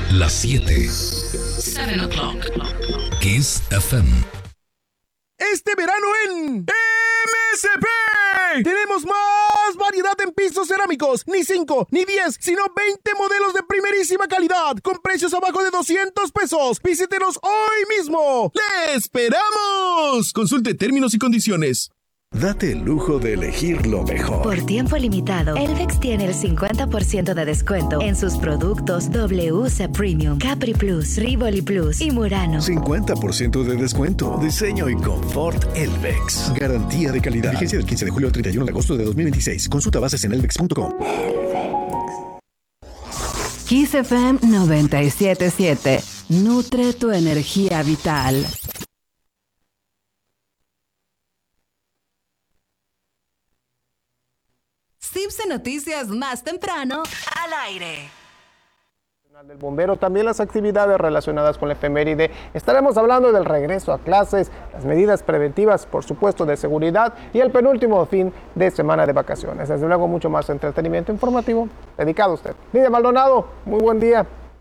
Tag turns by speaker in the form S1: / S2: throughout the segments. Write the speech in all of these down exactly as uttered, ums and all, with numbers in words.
S1: Las siete.
S2: Seven o'clock.
S1: Kiss F M.
S3: Este verano en M S P tenemos más variedad en pisos cerámicos. Ni cinco, ni diez, sino veinte modelos de primerísima calidad con precios abajo de doscientos pesos. Visítenos hoy mismo. ¡Le esperamos! Consulte términos y condiciones.
S4: Date el lujo de elegir lo mejor.
S5: Por tiempo limitado, Elvex tiene el cincuenta por ciento de descuento en sus productos W C Premium, Capri Plus, Rivoli Plus y Murano.
S4: cincuenta por ciento de descuento. Diseño y confort Elvex. Garantía de calidad. Vigencia del quince de julio al treinta y uno de agosto de dos mil veintiséis. Consulta bases en elvex punto com.
S6: Kiss F M noventa y siete punto siete. Nutre tu energía vital. Cibse Noticias más temprano al aire.
S7: Del bombero, también las actividades relacionadas con la efeméride. Estaremos hablando del regreso a clases, las medidas preventivas, por supuesto, de seguridad y el penúltimo fin de semana de vacaciones. Desde luego, mucho más entretenimiento informativo dedicado a usted. Lidia Maldonado, muy buen día.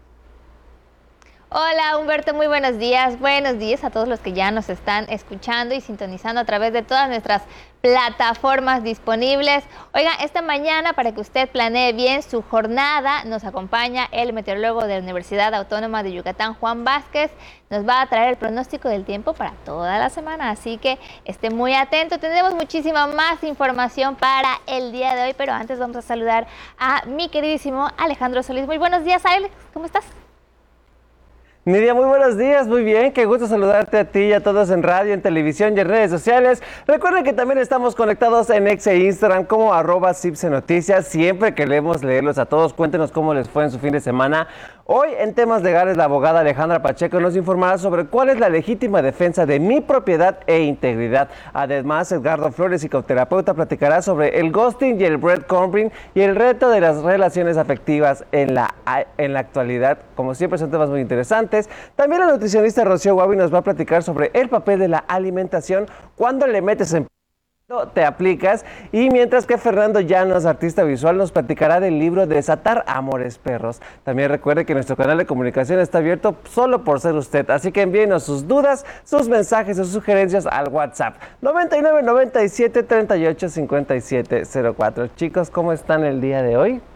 S8: Hola Humberto, muy buenos días. Buenos días a todos los que ya nos están escuchando y sintonizando a través de todas nuestras plataformas disponibles. Oiga, esta mañana, para que usted planee bien su jornada, nos acompaña el meteorólogo de la Universidad Autónoma de Yucatán, Juan Vázquez. Nos va a traer el pronóstico del tiempo para toda la semana, así que esté muy atento. Tendremos muchísima más información para el día de hoy, pero antes vamos a saludar a mi queridísimo Alejandro Solís. Muy buenos días, Alex, ¿cómo estás?
S9: Nidia, muy buenos días, muy bien, qué gusto saludarte a ti y a todos en radio, en televisión y en redes sociales. Recuerden que también estamos conectados en X e Instagram como arroba Cibse Noticias. Siempre queremos leerlos a todos. Cuéntenos cómo les fue en su fin de semana. Hoy, en temas legales, la abogada Alejandra Pacheco nos informará sobre cuál es la legítima defensa de mi propiedad e integridad. Además, Edgardo Flores, psicoterapeuta, platicará sobre el ghosting y el breadcrumbing y el reto de las relaciones afectivas en la, en la actualidad. Como siempre, son temas muy interesantes. También la nutricionista Rocío Guavi nos va a platicar sobre el papel de la alimentación cuando le metes en... te aplicas, y mientras que Fernando Llanos, artista visual, nos platicará del libro Desatar Amores Perros. También recuerde que nuestro canal de comunicación está abierto solo por ser usted, así que envíenos sus dudas, sus mensajes, sus sugerencias al WhatsApp noventa y nueve noventa y siete treinta y ocho cincuenta y siete cero cuatro. Chicos, ¿cómo están el día de hoy?